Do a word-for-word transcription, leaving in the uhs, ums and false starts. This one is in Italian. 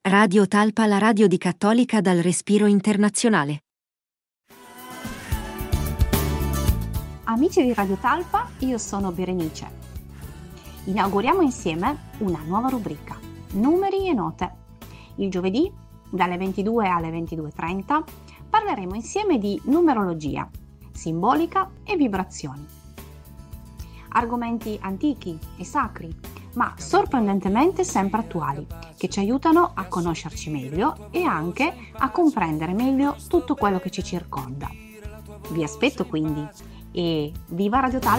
Radio Talpa, la radio di Cattolica dal respiro internazionale. Amici di Radio Talpa, io sono Berenice. Inauguriamo insieme una nuova rubrica, Numeri e Note. Il giovedì, dalle ventidue alle ventidue e trenta, parleremo insieme di numerologia, simbolica e vibrazioni. Argomenti antichi e sacri, ma sorprendentemente sempre attuali, che ci aiutano a conoscerci meglio e anche a comprendere meglio tutto quello che ci circonda. Vi aspetto quindi e viva Radio Talpa!